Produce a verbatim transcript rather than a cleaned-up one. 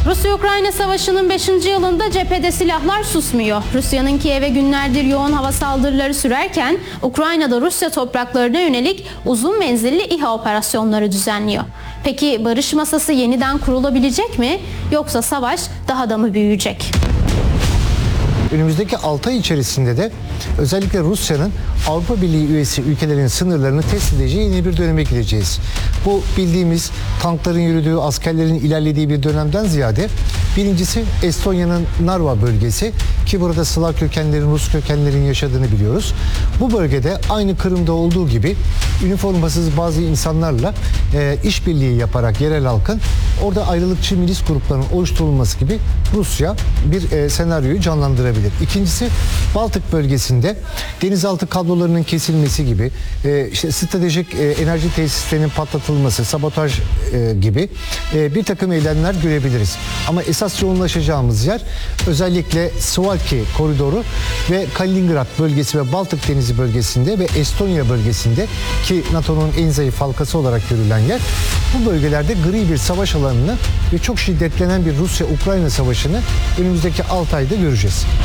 Rusya-Ukrayna Savaşı'nın beşinci yılında cephede silahlar susmuyor. Rusya'nın Kiev'e günlerdir yoğun hava saldırıları sürerken Ukrayna'da Rusya topraklarına yönelik uzun menzilli İHA operasyonları düzenliyor. Peki barış masası yeniden kurulabilecek mi? Yoksa savaş daha da mı büyüyecek? Önümüzdeki altı ay içerisinde de özellikle Rusya'nın Avrupa Birliği üyesi ülkelerin sınırlarını test edeceği yeni bir döneme gideceğiz. Bu bildiğimiz tankların yürüdüğü, askerlerin ilerlediği bir dönemden ziyade birincisi Estonya'nın Narva bölgesi ki burada Slav kökenlerin, Rus kökenlerin yaşadığını biliyoruz. Bu bölgede aynı Kırım'da olduğu gibi üniformasız bazı insanlarla e, işbirliği yaparak yerel halkın orada ayrılıkçı milis gruplarının oluşturulması gibi Rusya bir e, senaryoyu canlandırabilir. İkincisi Baltık bölgesinde denizaltı kablolarının kesilmesi gibi, e, işte stratejik e, enerji tesislerinin patlatılması, sabotaj e, gibi e, bir takım eylemler görebiliriz. Ama esas yoğunlaşacağımız yer özellikle Suwalki koridoru ve Kaliningrad bölgesi ve Baltık Denizi bölgesinde ve Estonya bölgesinde ki NATO'nun en zayıf halkası olarak görülen yer. Bu bölgelerde gri bir savaş alanını ve çok şiddetlenen bir Rusya-Ukrayna savaşını önümüzdeki altı ayda göreceğiz.